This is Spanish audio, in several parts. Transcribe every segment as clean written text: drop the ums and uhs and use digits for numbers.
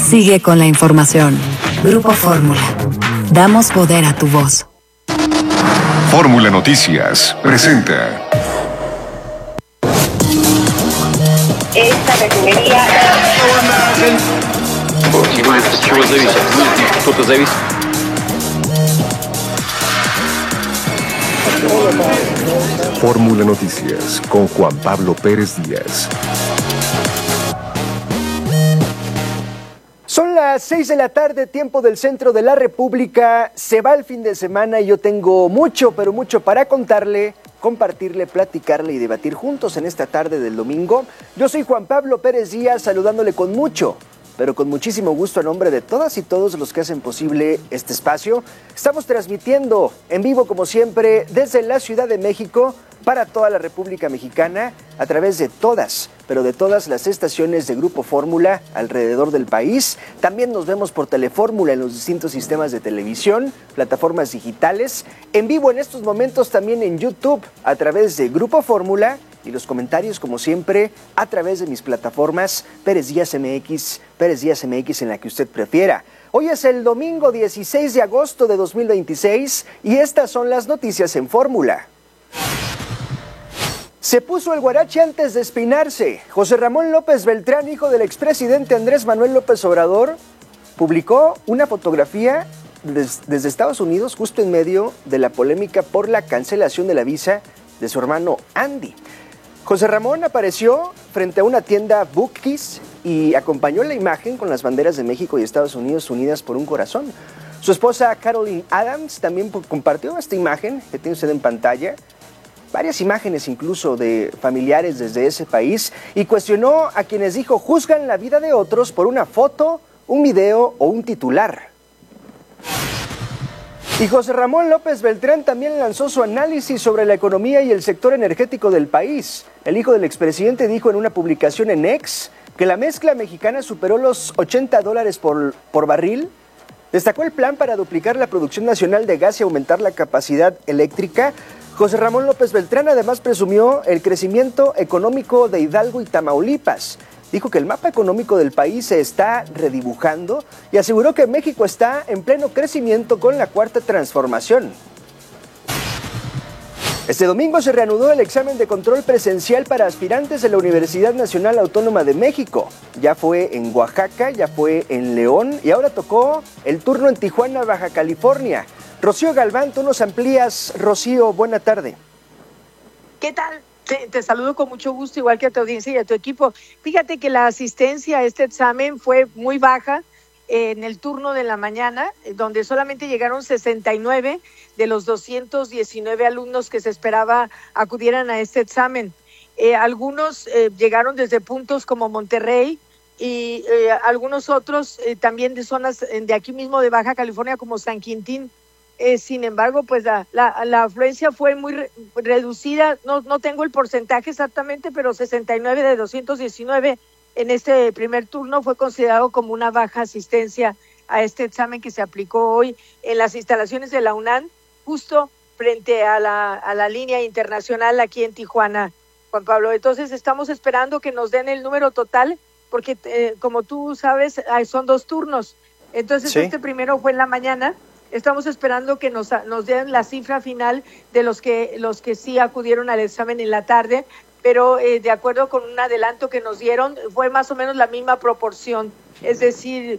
Sigue con la información. Grupo Fórmula. Damos poder a tu voz. Fórmula Noticias presenta. Esta refinería... Fórmula Noticias con Juan Pablo Pérez Díaz. Son las 6 de la tarde, tiempo del centro de la República. Se va el fin de semana y yo tengo mucho, pero mucho para contarle, compartirle, platicarle y debatir juntos en esta tarde del domingo. Yo soy Juan Pablo Pérez Díaz, saludándole con mucho, pero con muchísimo gusto a nombre de todas y todos los que hacen posible este espacio. Estamos transmitiendo en vivo, como siempre, desde la Ciudad de México para toda la República Mexicana, a través de todas, pero de todas las estaciones de Grupo Fórmula alrededor del país. También nos vemos por Telefórmula en los distintos sistemas de televisión, plataformas digitales, en vivo en estos momentos también en YouTube a través de Grupo Fórmula, y los comentarios, como siempre, a través de mis plataformas Pérez Díaz MX en la que usted prefiera. Hoy es el domingo 16 de agosto de 2026 y estas son las noticias en Fórmula. Se puso el guarache antes de espinarse. José Ramón López Beltrán, hijo del expresidente Andrés Manuel López Obrador, publicó una fotografía desde Estados Unidos justo en medio de la polémica por la cancelación de la visa de su hermano Andy. José Ramón apareció frente a una tienda Bookies y acompañó la imagen con las banderas de México y Estados Unidos unidas por un corazón. Su esposa Caroline Adams también compartió esta imagen que tiene usted en pantalla, varias imágenes incluso de familiares desde ese país, y cuestionó a quienes dijo juzgan la vida de otros por una foto, un video o un titular. Y José Ramón López Beltrán también lanzó su análisis sobre la economía y el sector energético del país. El hijo del expresidente dijo en una publicación en X que la mezcla mexicana superó los $80 por barril. Destacó el plan para duplicar la producción nacional de gas y aumentar la capacidad eléctrica. José Ramón López Beltrán además presumió el crecimiento económico de Hidalgo y Tamaulipas. Dijo que el mapa económico del país se está redibujando y aseguró que México está en pleno crecimiento con la cuarta transformación. Este domingo se reanudó el examen de control presencial para aspirantes de la Universidad Nacional Autónoma de México. Ya fue en Oaxaca, ya fue en León y ahora tocó el turno en Tijuana, Baja California. Rocío Galván, tú nos amplías. Rocío, buena tarde. ¿Qué tal? Te saludo con mucho gusto, igual que a tu audiencia y a tu equipo. Fíjate que la asistencia a este examen fue muy baja en el turno de la mañana, donde solamente llegaron 69 de los 219 alumnos que se esperaba acudieran a este examen. Algunos llegaron desde puntos como Monterrey y algunos otros también de zonas de aquí mismo de Baja California como San Quintín. Sin embargo, pues la afluencia fue muy reducida, no tengo el porcentaje exactamente, pero 69 de 219 en este primer turno fue considerado como una baja asistencia a este examen que se aplicó hoy en las instalaciones de la UNAM, justo frente a la línea internacional aquí en Tijuana, Juan Pablo. Entonces estamos esperando que nos den el número total, porque como tú sabes, son dos turnos. Entonces sí. Este primero fue en la mañana. Estamos esperando que nos den la cifra final de los que sí acudieron al examen en la tarde, pero de acuerdo con un adelanto que nos dieron, fue más o menos la misma proporción, es decir,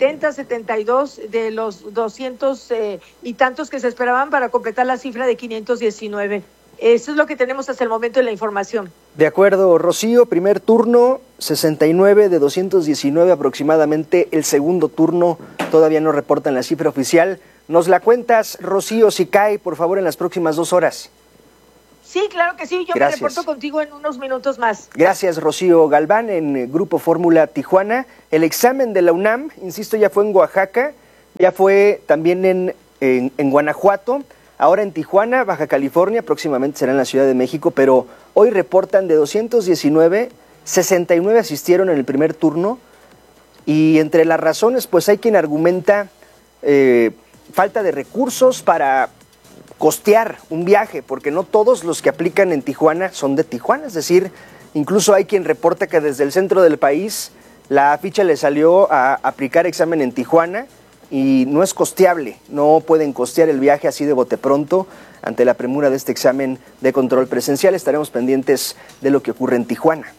72 de los 200 y tantos que se esperaban para completar la cifra de 519. Eso es lo que tenemos hasta el momento de la información. De acuerdo, Rocío, primer turno, 69 de 219 aproximadamente. El segundo turno todavía no reportan la cifra oficial. ¿Nos la cuentas, Rocío, si cae, por favor, en las próximas 2 horas? Sí, claro que sí. Yo Gracias. Me reporto contigo en unos minutos más. Gracias, Rocío Galván, en Grupo Fórmula Tijuana. El examen de la UNAM, insisto, ya fue en Oaxaca, ya fue también en Guanajuato. Ahora en Tijuana, Baja California, próximamente será en la Ciudad de México, pero hoy reportan de 219, 69 asistieron en el primer turno, y entre las razones, pues hay quien argumenta falta de recursos para costear un viaje, porque no todos los que aplican en Tijuana son de Tijuana, es decir, incluso hay quien reporta que desde el centro del país La ficha le salió a aplicar examen en Tijuana y no es costeable, no pueden costear el viaje así de bote pronto ante la premura de este examen de control presencial. Estaremos pendientes de lo que ocurre en Tijuana.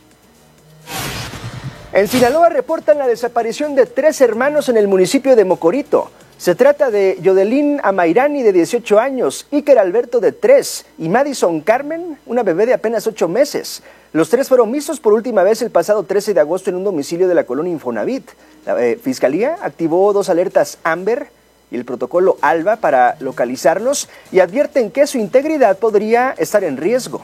En Sinaloa reportan la desaparición de 3 hermanos en el municipio de Mocorito. Se trata de Yodelín Amairani, de 18 años, Iker Alberto, de 3, y Madison Carmen, una bebé de apenas 8 meses. Los 3 fueron vistos por última vez el pasado 13 de agosto en un domicilio de la colonia Infonavit. La Fiscalía activó 2 alertas Amber y el protocolo ALBA para localizarlos y advierten que su integridad podría estar en riesgo.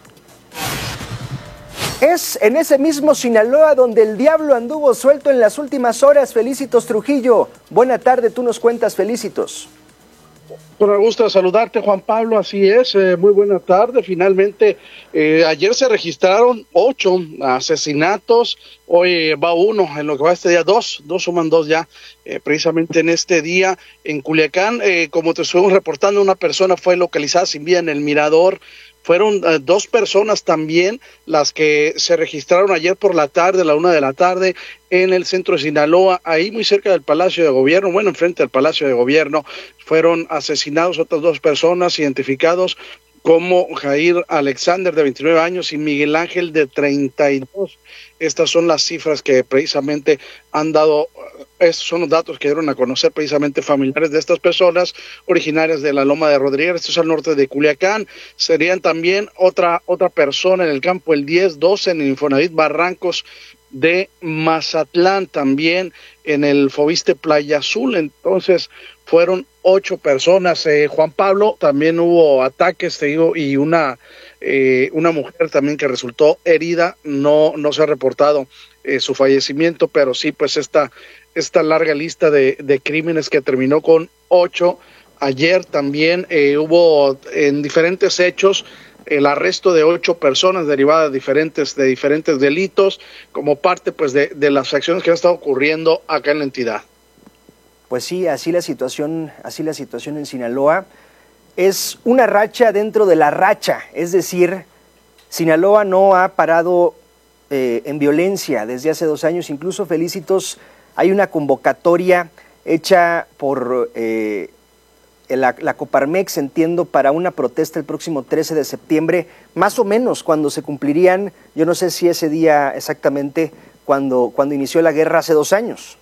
Es en ese mismo Sinaloa donde el diablo anduvo suelto en las últimas horas. Felicitos Trujillo. Buena tarde, tú nos cuentas, Felicitos. Con el gusto de saludarte, Juan Pablo, así es, muy buena tarde. Finalmente, ayer se registraron 8 asesinatos, hoy va 1, en lo que va este día 2 suman 2 ya, precisamente en este día en Culiacán. Como te estuvimos reportando, una persona fue localizada sin vida en el Mirador. Fueron 2 personas también las que se registraron ayer por la tarde, a la 1 de la tarde, en el centro de Sinaloa, ahí muy cerca del Palacio de Gobierno, bueno, enfrente del Palacio de Gobierno. Fueron asesinados otras 2 personas identificados como Jair Alexander, de 29 años, y Miguel Ángel, de 32. Estas son las cifras que precisamente han dado, estos son los datos que dieron a conocer precisamente familiares de estas personas originarias de la Loma de Rodríguez, esto es al norte de Culiacán. Serían también otra persona en el campo el 10-12 en el Infonavit Barrancos de Mazatlán, también en el Fobiste Playa Azul. Entonces fueron 8 personas. Juan Pablo, también hubo ataques, te digo, y una mujer también que resultó herida. No se ha reportado su fallecimiento, pero sí, pues esta larga lista de crímenes que terminó con 8. Ayer también hubo en diferentes hechos el arresto de 8 personas derivadas de diferentes delitos, como parte pues de las acciones que han estado ocurriendo acá en la entidad. Pues sí, así la situación en Sinaloa. Es una racha dentro de la racha, es decir, Sinaloa no ha parado en violencia desde hace 2 años. Incluso, Felicitos, hay una convocatoria hecha por la Coparmex, entiendo, para una protesta el próximo 13 de septiembre, más o menos cuando se cumplirían, yo no sé si ese día exactamente, cuando inició la guerra hace 2 años.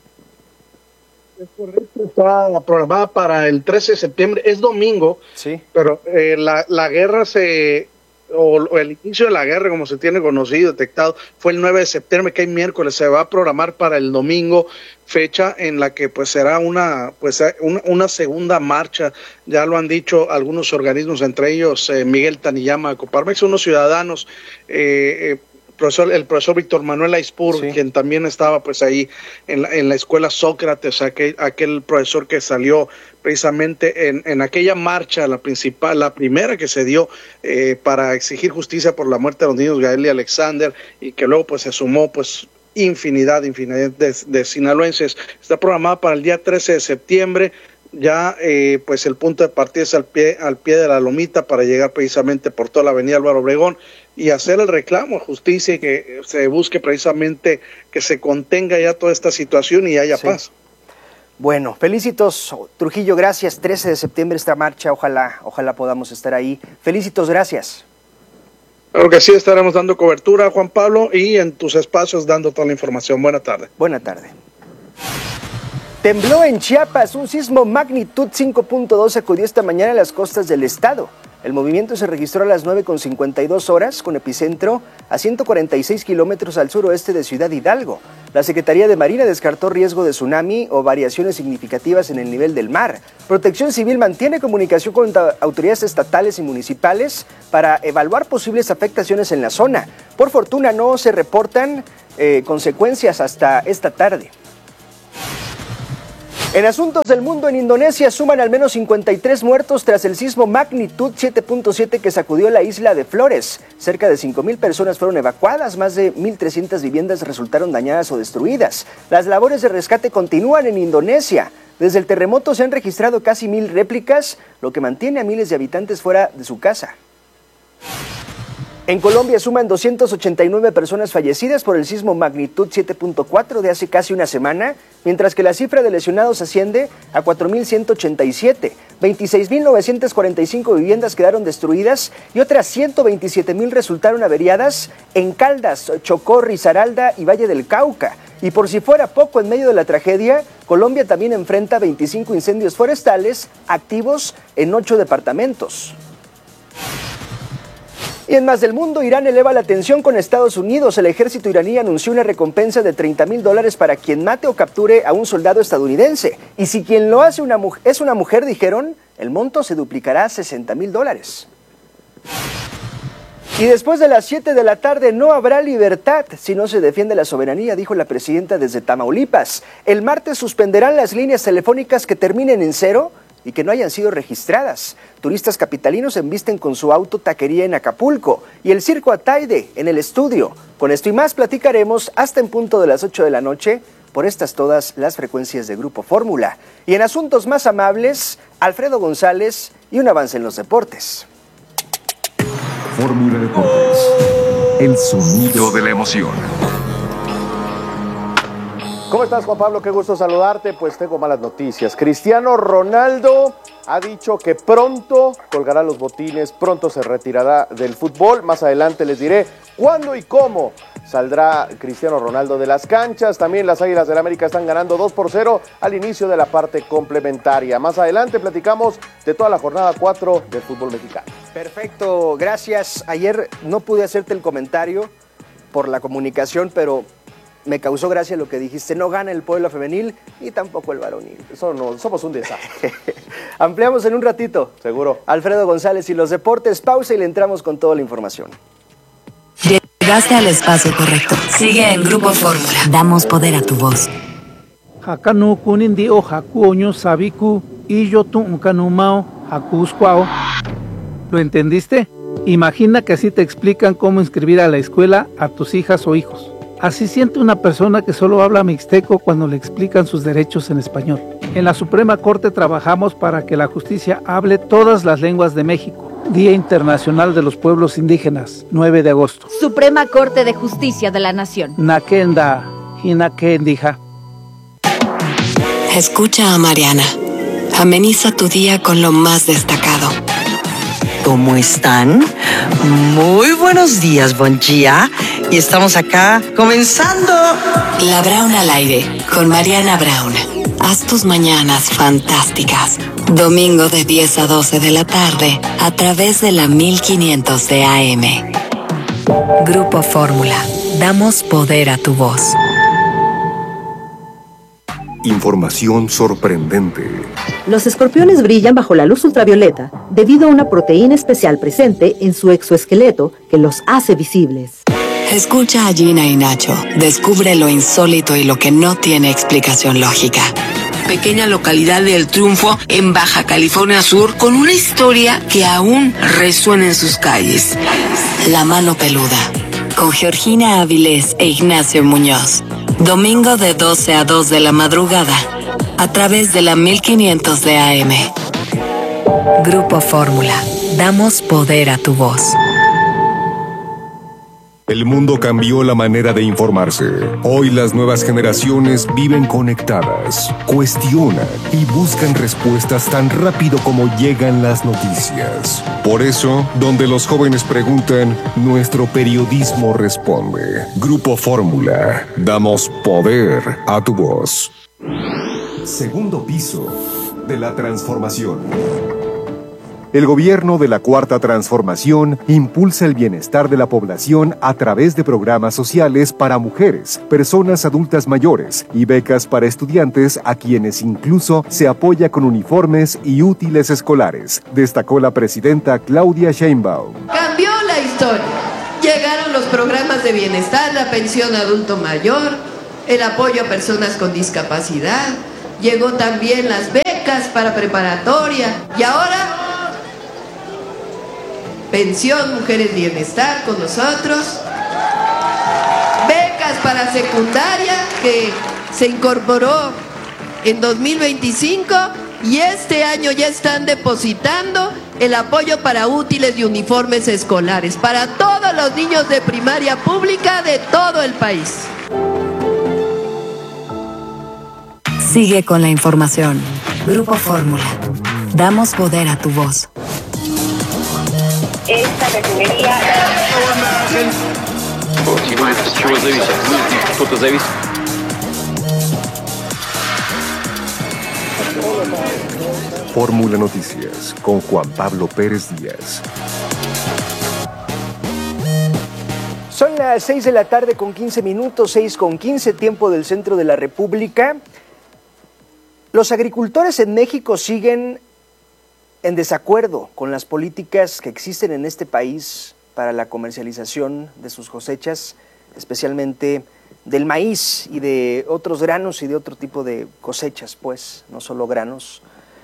Es correcto, está programada para el 13 de septiembre, es domingo, sí. Pero la guerra o el inicio de la guerra, como se tiene conocido, detectado, fue el 9 de septiembre, que hay miércoles, se va a programar para el domingo, fecha en la que pues será una segunda marcha. Ya lo han dicho algunos organismos, entre ellos Miguel Taniyama de Coparmex, unos ciudadanos, el profesor Víctor Manuel Aispur, sí, quien también estaba pues ahí en la escuela Sócrates, aquel profesor que salió precisamente en aquella marcha, la primera que se dio para exigir justicia por la muerte de los niños Gael y Alexander, y que luego pues se sumó pues infinidad de sinaloenses. Está programada para el día 13 de septiembre. Ya pues el punto de partida es al pie de la lomita para llegar precisamente por toda la avenida Álvaro Obregón y hacer el reclamo a justicia y que se busque precisamente que se contenga ya toda esta situación y haya paz. Bueno, felicitos, Trujillo, gracias. 13 de septiembre esta marcha, ojalá podamos estar ahí. Felicitos, gracias. Claro que sí, estaremos dando cobertura, Juan Pablo, y en tus espacios dando toda la información. Buena tarde. Buena tarde. Tembló en Chiapas, un sismo magnitud 5.2 sacudió esta mañana las costas del estado. El movimiento se registró a las 9:52 horas, con epicentro a 146 kilómetros al suroeste de Ciudad Hidalgo. La Secretaría de Marina descartó riesgo de tsunami o variaciones significativas en el nivel del mar. Protección Civil mantiene comunicación con autoridades estatales y municipales para evaluar posibles afectaciones en la zona. Por fortuna no se reportan consecuencias hasta esta tarde. En asuntos del mundo, en Indonesia suman al menos 53 muertos tras el sismo magnitud 7.7 que sacudió la isla de Flores. Cerca de 5,000 personas fueron evacuadas, más de 1,300 viviendas resultaron dañadas o destruidas. Las labores de rescate continúan en Indonesia. Desde el terremoto se han registrado casi 1,000 réplicas, lo que mantiene a miles de habitantes fuera de su casa. En Colombia suman 289 personas fallecidas por el sismo magnitud 7.4 de hace casi una semana, mientras que la cifra de lesionados asciende a 4.187. 26.945 viviendas quedaron destruidas y otras 127.000 resultaron averiadas en Caldas, Chocó, Risaralda y Valle del Cauca. Y por si fuera poco, en medio de la tragedia, Colombia también enfrenta 25 incendios forestales activos en 8 departamentos. Y en más del mundo, Irán eleva la tensión con Estados Unidos. El ejército iraní anunció una recompensa de $30,000 para quien mate o capture a un soldado estadounidense. Y si quien lo hace es una mujer, dijeron, el monto se duplicará a $60,000. Y después de las 7 de la tarde no habrá libertad si no se defiende la soberanía, dijo la presidenta desde Tamaulipas. El martes suspenderán las líneas telefónicas que terminen en 0 y que no hayan sido registradas. Turistas capitalinos embisten con su auto taquería en Acapulco y el circo Ataide en el estudio. Con esto y más platicaremos hasta en punto de las 8 de la noche por estas todas las frecuencias de Grupo Fórmula. Y en asuntos más amables, Alfredo González y un avance en los deportes. Fórmula Deportes. El sonido de la emoción. ¿Cómo estás, Juan Pablo? Qué gusto saludarte. Pues tengo malas noticias. Cristiano Ronaldo ha dicho que pronto colgará los botines, pronto se retirará del fútbol. Más adelante les diré cuándo y cómo saldrá Cristiano Ronaldo de las canchas. También las Águilas del América están ganando 2-0 al inicio de la parte complementaria. Más adelante platicamos de toda la jornada 4 del fútbol mexicano. Perfecto, gracias. Ayer no pude hacerte el comentario por la comunicación, pero me causó gracia lo que dijiste. No gana el Puebla femenil y tampoco el varonil. Eso no, somos un desastre. Ampliamos en un ratito. Seguro. Alfredo González y los deportes. Pausa y le entramos con toda la información. Llegaste al espacio correcto. Sigue en Grupo Fórmula. Damos poder a tu voz. Hakanu kunindi o hakuoño sabiku y yo tu kanumao hakusquao. ¿Lo entendiste? Imagina que así te explican cómo inscribir a la escuela a tus hijas o hijos. Así siente una persona que solo habla mixteco cuando le explican sus derechos en español. En la Suprema Corte trabajamos para que la justicia hable todas las lenguas de México. Día Internacional de los Pueblos Indígenas, 9 de agosto. Suprema Corte de Justicia de la Nación. Nakenda, Hinakendija. Escucha a Mariana. Ameniza tu día con lo más destacado. ¿Cómo están? Muy buenos días, bon día. Y estamos acá comenzando. La Brown al aire con Mariana Brown. Haz tus mañanas fantásticas. Domingo de 10 a 12 de la tarde a través de la 1500 de AM. Grupo Fórmula. Damos poder a tu voz. Información sorprendente. Los escorpiones brillan bajo la luz ultravioleta debido a una proteína especial presente en su exoesqueleto que los hace visibles. Escucha a Gina y Nacho. Descubre lo insólito y lo que no tiene explicación lógica. Pequeña localidad de El Triunfo, en Baja California Sur, con una historia que aún resuena en sus calles. La mano peluda, con Georgina Avilés e Ignacio Muñoz. Domingo de 12 a 2 de la madrugada, a través de la 1500 de AM. Grupo Fórmula. Damos poder a tu voz. El mundo cambió la manera de informarse. Hoy las nuevas generaciones viven conectadas, cuestionan y buscan respuestas tan rápido como llegan las noticias. Por eso, donde los jóvenes preguntan, nuestro periodismo responde. Grupo Fórmula. Damos poder a tu voz. Segundo piso de la transformación. El gobierno de la Cuarta Transformación impulsa el bienestar de la población a través de programas sociales para mujeres, personas adultas mayores y becas para estudiantes a quienes incluso se apoya con uniformes y útiles escolares, destacó la presidenta Claudia Sheinbaum. Cambió la historia. Llegaron los programas de bienestar, la pensión adulto mayor, el apoyo a personas con discapacidad, llegó también las becas para preparatoria y ahora pensión Mujeres Bienestar con nosotros, becas para secundaria que se incorporó en 2025 y este año ya están depositando el apoyo para útiles y uniformes escolares para todos los niños de primaria pública de todo el país. Sigue con la información. Grupo Fórmula. Damos poder a tu voz. Esta refinería... Fórmula Noticias con Juan Pablo Pérez Díaz. Son las 6 de la tarde con 15 minutos, 6:15, tiempo del centro de la República. Los agricultores en México siguen en desacuerdo con las políticas que existen en este país para la comercialización de sus cosechas, especialmente del maíz y de otros granos y de otro tipo de cosechas, pues, no solo granos.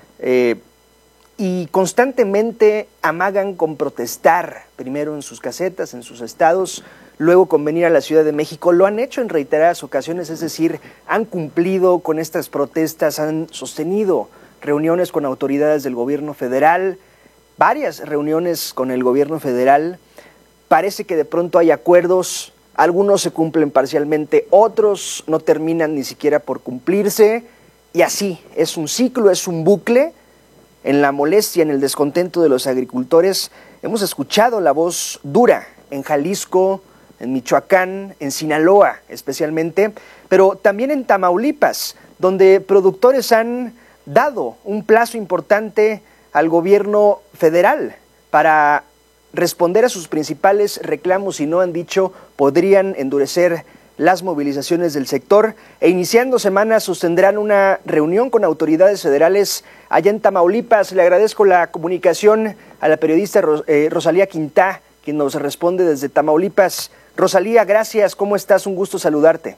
Y constantemente amagan con protestar, primero en sus casetas, en sus estados, luego con venir a la Ciudad de México. Lo han hecho en reiteradas ocasiones, es decir, han cumplido con estas protestas, han sostenido reuniones con autoridades del gobierno federal, varias reuniones con el gobierno federal. Parece que de pronto hay acuerdos, algunos se cumplen parcialmente, otros no terminan ni siquiera por cumplirse, y así, es un ciclo, es un bucle. En la molestia, en el descontento de los agricultores, hemos escuchado la voz dura en Jalisco, en Michoacán, en Sinaloa especialmente, pero también en Tamaulipas, donde productores han dado un plazo importante al gobierno federal para responder a sus principales reclamos y no han dicho podrían endurecer las movilizaciones del sector e iniciando semana sostendrán una reunión con autoridades federales allá en Tamaulipas. Le agradezco la comunicación a la periodista Rosalía Quintá, quien nos responde desde Tamaulipas. Rosalía, gracias, ¿cómo estás? Un gusto saludarte.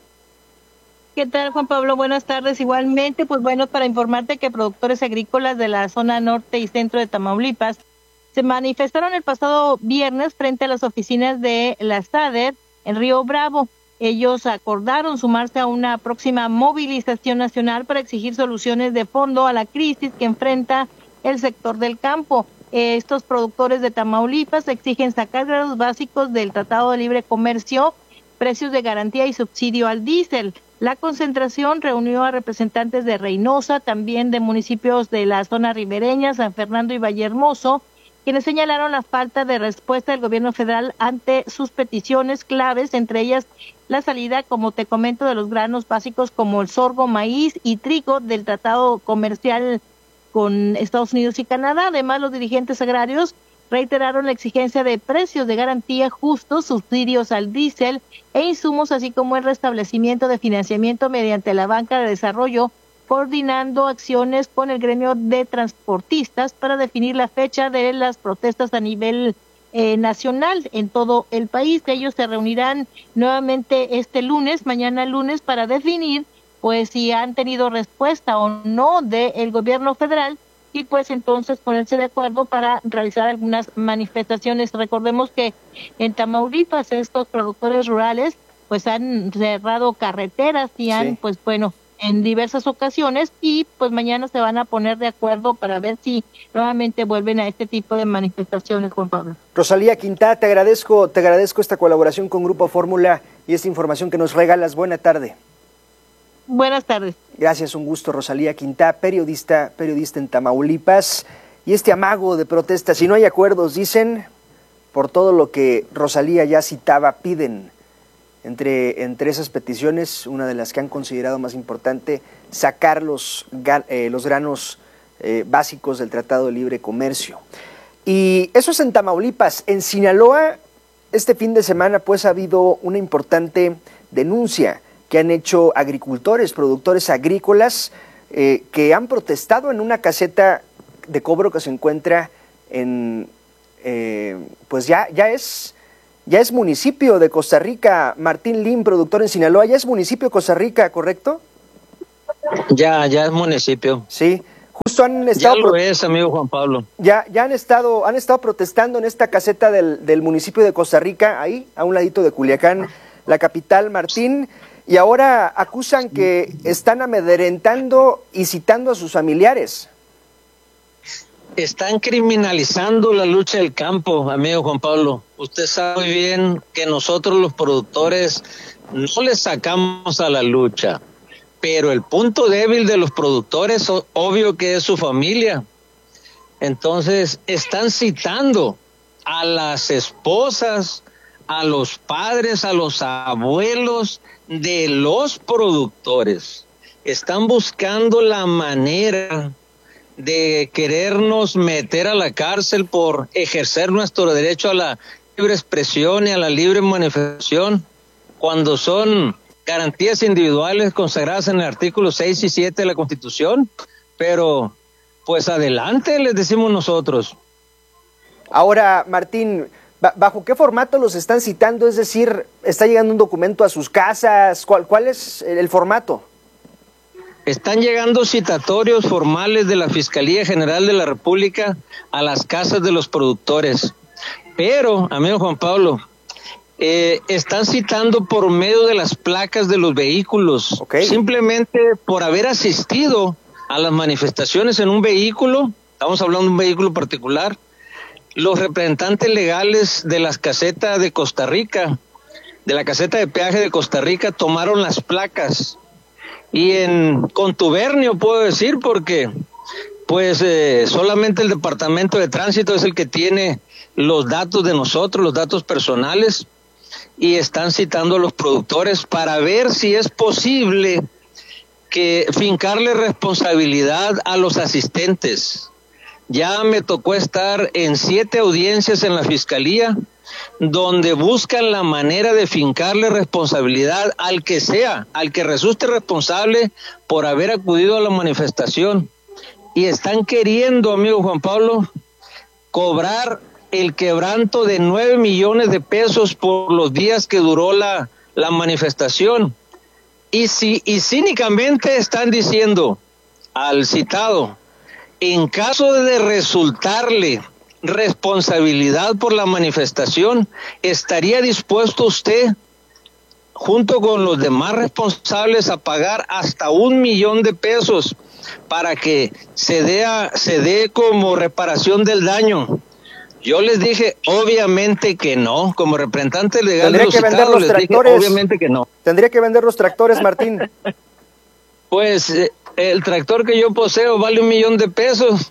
¿Qué tal, Juan Pablo? Buenas tardes. Igualmente, pues bueno, para informarte que productores agrícolas de la zona norte y centro de Tamaulipas se manifestaron el pasado viernes frente a las oficinas de la SADER en Río Bravo. Ellos acordaron sumarse a una próxima movilización nacional para exigir soluciones de fondo a la crisis que enfrenta el sector del campo. Estos productores de Tamaulipas exigen sacar grados básicos del Tratado de Libre Comercio, precios de garantía y subsidio al diésel. La concentración reunió a representantes de Reynosa, también de municipios de la zona ribereña, San Fernando y Vallehermoso, quienes señalaron la falta de respuesta del gobierno federal ante sus peticiones claves, entre ellas la salida, como te comento, de los granos básicos como el sorgo, maíz y trigo del tratado comercial con Estados Unidos y Canadá. Además, los dirigentes agrarios reiteraron la exigencia de precios de garantía justos, subsidios al diésel e insumos, así como el restablecimiento de financiamiento mediante la banca de desarrollo, coordinando acciones con el gremio de transportistas para definir la fecha de las protestas a nivel nacional en todo el país. Ellos se reunirán nuevamente este lunes, mañana lunes, para definir pues si han tenido respuesta o no del gobierno federal y pues entonces ponerse de acuerdo para realizar algunas manifestaciones. Recordemos que en Tamaulipas estos productores rurales pues han cerrado carreteras y han pues bueno en diversas ocasiones y pues mañana se van a poner de acuerdo para ver si nuevamente vuelven a este tipo de manifestaciones, Juan Pablo. Rosalía Quintá, te agradezco esta colaboración con Grupo Fórmula y esta información que nos regalas. Buena tarde. Buenas tardes. Gracias, un gusto. Rosalía Quintá, periodista en Tamaulipas. Y este amago de protestas, si no hay acuerdos, dicen, por todo lo que Rosalía ya citaba, piden. Entre esas peticiones, una de las que han considerado más importante, sacar los granos básicos del Tratado de Libre Comercio. Y eso es en Tamaulipas. En Sinaloa, este fin de semana, pues ha habido una importante denuncia que han hecho agricultores, productores agrícolas, que han protestado en una caseta de cobro que se encuentra en, pues ya es municipio de Costa Rica. Martín Lim, productor en Sinaloa, ya es municipio de Costa Rica, ¿correcto? Ya es municipio. Sí, justo han estado... Ya lo es, amigo Juan Pablo. Ya han estado protestando en esta caseta del municipio de Costa Rica, ahí, a un ladito de Culiacán, la capital, Martín, y ahora acusan que están amedrentando y citando a sus familiares. están criminalizando la lucha del campo, amigo Juan Pablo. Usted sabe muy bien que nosotros los productores no le sacamos a la lucha, pero el punto débil de los productores, obvio que es su familia. Entonces, están citando a las esposas, a los padres, a los abuelos de los productores. Están buscando la manera de querernos meter a la cárcel por ejercer nuestro derecho a la libre expresión y a la libre manifestación, cuando son garantías individuales consagradas en el artículo 6 y 7 de la Constitución. Pero, pues adelante, les decimos nosotros. Ahora, Martín, ¿bajo qué formato los están citando? Es decir, ¿está llegando un documento a sus casas? ¿Cuál es el formato? Están llegando citatorios formales de la Fiscalía General de la República a las casas de los productores. Pero, amigo Juan Pablo, están citando por medio de las placas de los vehículos. Okay. Simplemente por haber asistido a las manifestaciones en un vehículo, estamos hablando de un vehículo particular, los representantes legales de las casetas de Costa Rica, de la caseta de peaje de Costa Rica, tomaron las placas. Y en contubernio puedo decir, porque pues solamente el Departamento de Tránsito es el que tiene los datos de nosotros, los datos personales, y están citando a los productores para ver si es posible que fincarle responsabilidad a los asistentes. Ya me tocó estar en 7 audiencias en la Fiscalía, donde buscan la manera de fincarle responsabilidad al que sea, al que resulte responsable por haber acudido a la manifestación. Y están queriendo, amigo Juan Pablo, cobrar el quebranto de 9 millones de pesos por los días que duró la manifestación. Y cínicamente están diciendo al citado, en caso de resultarle responsabilidad por la manifestación, ¿estaría dispuesto usted, junto con los demás responsables, a pagar hasta 1 millón de pesos para que se dé como reparación del daño? Yo les dije, obviamente que no. Como representante legal de los citados, les dije, obviamente que no. ¿Tendría que vender los tractores, Martín? Pues el tractor que yo poseo vale 1 millón de pesos,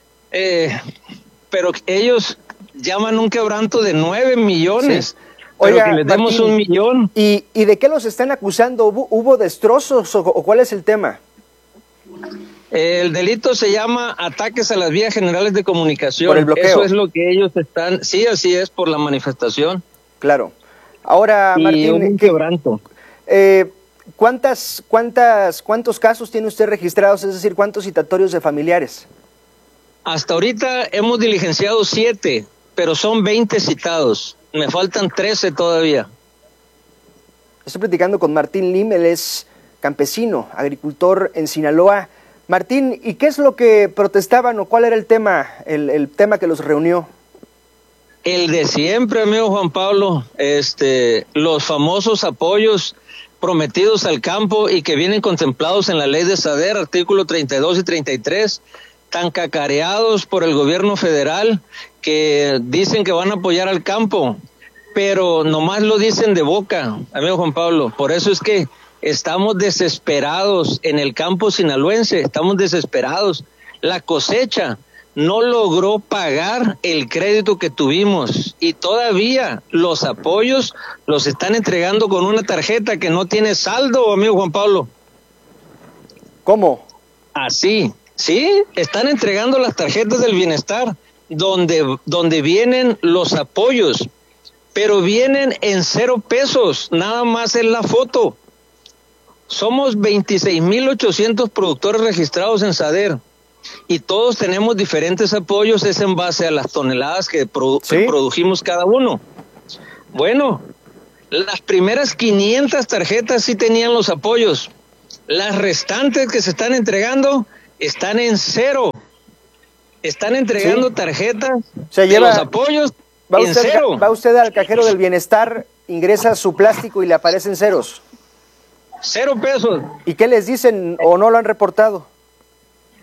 pero ellos llaman un quebranto de 9 millones. Sí. Pero oiga, que les demos Martín, 1 millón. ¿Y de qué los están acusando? ¿Hubo destrozos o cuál es el tema? El delito se llama ataques a las vías generales de comunicación. Por el bloqueo. Eso es lo que ellos están... Sí, así es, por la manifestación. Claro. Ahora, Martín... un quebranto. ¿Cuántos casos tiene usted registrados? Es decir, ¿cuántos citatorios de familiares? Hasta ahorita hemos diligenciado 7, pero son 20 citados. Me faltan 13 todavía. Estoy platicando con Martín Lim, él es campesino, agricultor en Sinaloa. Martín, ¿y qué es lo que protestaban o cuál era el tema, el tema que los reunió? El de siempre, amigo Juan Pablo, los famosos apoyos prometidos al campo y que vienen contemplados en la ley de SADER, artículo 32 y 33, tan cacareados por el gobierno federal, que dicen que van a apoyar al campo, pero nomás lo dicen de boca, amigo Juan Pablo. Por eso es que estamos desesperados en el campo sinaloense, estamos desesperados. La cosecha no logró pagar el crédito que tuvimos y todavía los apoyos los están entregando con una tarjeta que no tiene saldo, amigo Juan Pablo. ¿Cómo? Así, sí, están entregando las tarjetas del bienestar donde vienen los apoyos, pero vienen en 0 pesos, nada más en la foto. Somos 26,800 productores registrados en SADER y todos tenemos diferentes apoyos, es en base a las toneladas que produjimos cada uno. Bueno, las primeras 500 tarjetas sí tenían los apoyos, las restantes que se están entregando están en 0. Están entregando tarjetas de los apoyos en 0. Va usted al cajero del bienestar, ingresa su plástico y le aparecen ceros. 0 pesos. ¿Y qué les dicen o no lo han reportado?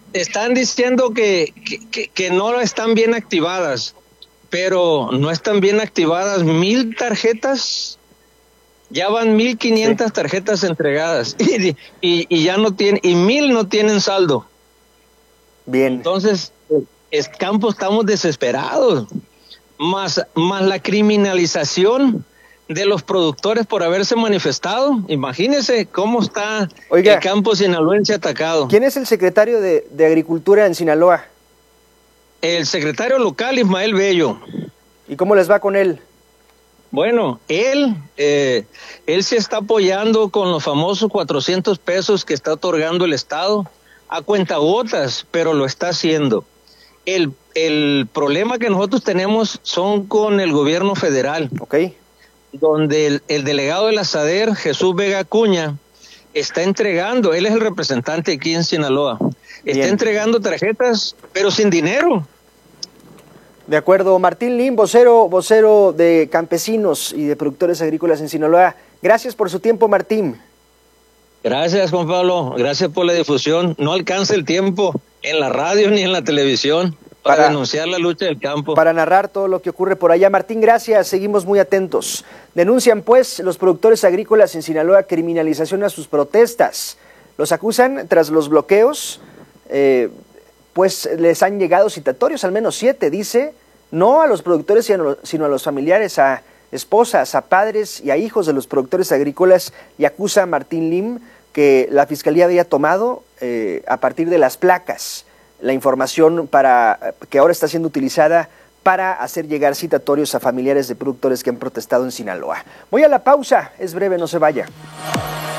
están diciendo que no están bien activadas, pero no están bien activadas 1,000 tarjetas. Ya van 1,500 tarjetas entregadas y ya no tienen, y 1,000 no tienen saldo. Bien. Entonces, Campo, estamos desesperados. Más la criminalización de los productores por haberse manifestado. Imagínese cómo está el campo sinaloense atacado. ¿Quién es el secretario de Agricultura en Sinaloa? El secretario local, Ismael Bello. ¿Y cómo les va con él? Bueno, él se está apoyando con los famosos 400 pesos que está otorgando el Estado a cuentagotas, pero lo está haciendo. El problema que nosotros tenemos son con el gobierno federal. Okay. Donde el delegado de la SADER, Jesús Vega Acuña, está entregando, él es el representante aquí en Sinaloa, está entregando tarjetas, pero sin dinero. De acuerdo. Martín Lim, vocero de campesinos y de productores agrícolas en Sinaloa. Gracias por su tiempo, Martín. Gracias, Juan Pablo. Gracias por la difusión. No alcanza el tiempo en la radio ni en la televisión para denunciar la lucha del campo. Para narrar todo lo que ocurre por allá. Martín, gracias. Seguimos muy atentos. Denuncian, pues, los productores agrícolas en Sinaloa criminalización a sus protestas. Los acusan tras los bloqueos, pues les han llegado citatorios, al menos 7, dice, no a los productores, sino a los familiares, a esposas, a padres y a hijos de los productores agrícolas, y acusa a Martín Lim que la Fiscalía había tomado a partir de las placas la información que ahora está siendo utilizada para hacer llegar citatorios a familiares de productores que han protestado en Sinaloa. Voy a la pausa, es breve, no se vaya.